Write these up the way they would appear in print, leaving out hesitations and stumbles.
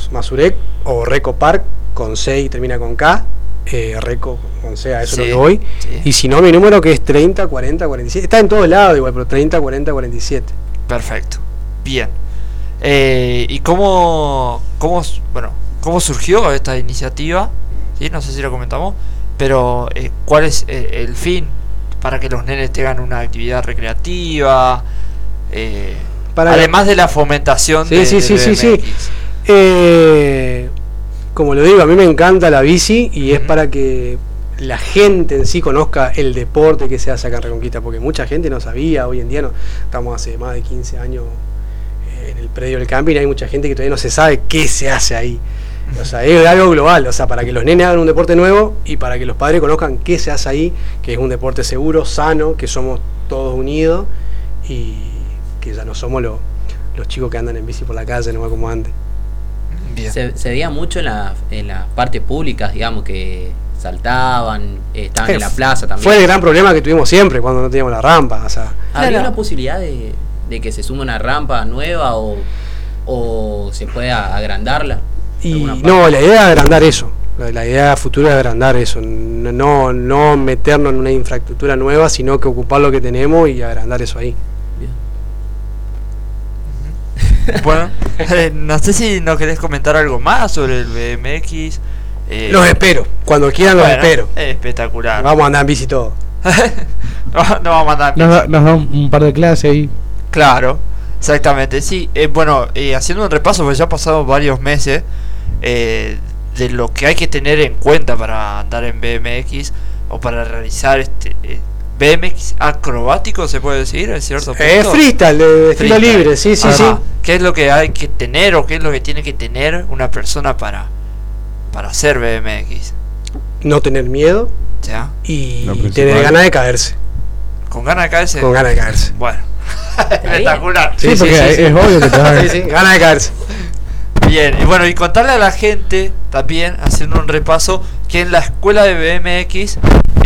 Recos Mazurek o Reco Park con C y termina con K. Reco con C, a eso es lo que voy. Sí. Y si no, mi número que es 30 40 47. Está en todos lados igual, pero 30 40 47. Perfecto. Bien. ¿Y cómo surgió esta iniciativa? ¿Sí? No sé si lo comentamos, pero ¿cuál es el fin para que los nenes tengan una actividad recreativa? Además de la fomentación del BMX. Como lo digo, a mí me encanta la bici y es para que la gente en sí conozca el deporte que se hace acá en Reconquista, porque mucha gente no sabía. Hoy en día estamos hace más de 15 años en el predio del camping y hay mucha gente que todavía no se sabe qué se hace ahí. O sea, es algo global, o sea, para que los nenes hagan un deporte nuevo y para que los padres conozcan qué se hace ahí, que es un deporte seguro, sano, que somos todos unidos y que ya no somos los chicos que andan en bici por la calle, no como antes. Bien. Se veía mucho en las partes públicas, digamos, que saltaban, estaban en la plaza también. Fue el gran problema que tuvimos siempre cuando no teníamos la rampa, o sea. ¿Habría una posibilidad de que se sume una rampa nueva o se pueda agrandarla? Y no, la idea es agrandar eso. La idea futura es agrandar eso. No meternos en una infraestructura nueva, sino que ocupar lo que tenemos y agrandar eso ahí. Bien. Bueno, no sé si nos querés comentar algo más sobre el BMX. Los espero. Cuando quieran los espero. Espectacular. Vamos a andar en bici todo. no vamos a andar en bici. Nos da un par de clases ahí. Claro. Exactamente, sí. Haciendo un repaso, porque ya han pasado varios meses de lo que hay que tener en cuenta para andar en BMX o para realizar BMX acrobático, se puede decir, ¿es cierto? Freestyle, de estilo libre, sí. ¿Qué es lo que hay que tener o qué es lo que tiene que tener una persona para hacer BMX? No tener miedo, ¿ya? Y tener ganas de caerse. ¿Con ganas de caerse? Con ganas de caerse. Bueno. Espectacular. Sí, porque es obvio que te va a sí, ganas de caerse. Bien, y contarle a la gente también, haciendo un repaso, que en la escuela de BMX,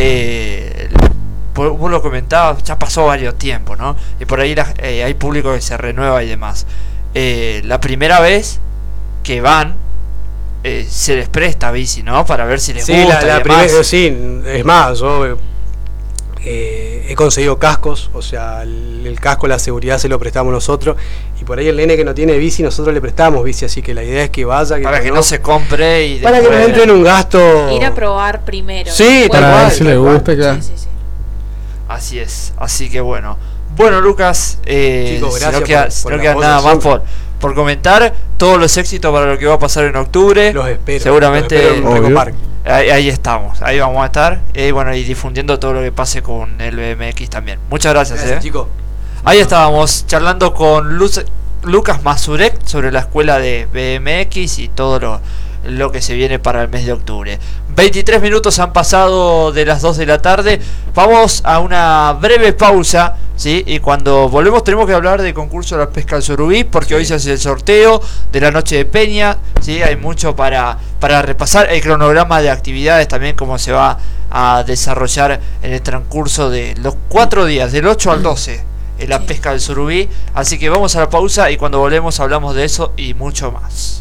vos lo comentabas, ya pasó varios tiempos, ¿no? Y por ahí hay público que se renueva y demás. La primera vez que van, se les presta bici, ¿no? Para ver si les gusta. Sí, es más, yo he conseguido cascos, o sea, el casco, la seguridad se lo prestamos nosotros, y por ahí el nene que no tiene bici, nosotros le prestamos bici, así que la idea es que vaya, para que no se compre y para que no entre en un gasto. Ir a probar primero. Sí, para ver si le gusta, claro. Sí. Así es, así que bueno, Lucas, chicos, gracias si no queda nada más por comentar. Todos los éxitos para lo que va a pasar en octubre. Los espero. Seguramente en Reco Park. Ahí estamos, ahí vamos a estar. Y difundiendo todo lo que pase con el BMX también. Muchas gracias, chicos. Ahí estábamos charlando con Lucas Mazurek sobre la escuela de BMX y todo lo que se viene para el mes de octubre. 23 minutos han pasado de las 2 de la tarde. Vamos a una breve pausa, ¿sí? Y cuando volvemos tenemos que hablar del concurso de la pesca del surubí, porque hoy se hace el sorteo de la noche de Peña, ¿sí? Hay mucho para repasar, el cronograma de actividades también, cómo se va a desarrollar en el transcurso de los 4 días, del 8 al 12, en la pesca del surubí. Así que vamos a la pausa y cuando volvemos hablamos de eso y mucho más.